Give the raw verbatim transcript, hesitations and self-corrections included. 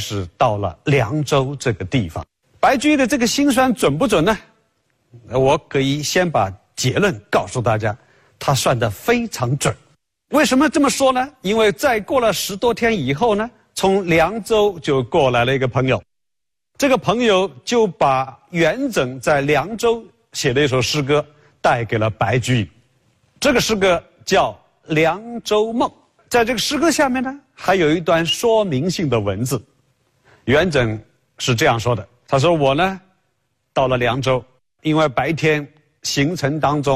是到了凉州这个地方。白居易的这个心算准不准呢？我可以先把结论告诉大家，他算得非常准。为什么这么说呢？因为再过了十多天以后呢，从凉州就过来了一个朋友，这个朋友就把元稹在凉州写的一首诗歌带给了白居易，这个诗歌叫《凉州梦》。在这个诗歌下面呢，还有一段说明性的文字。元稹是这样说的，他说我呢到了凉州，因为白天行程当中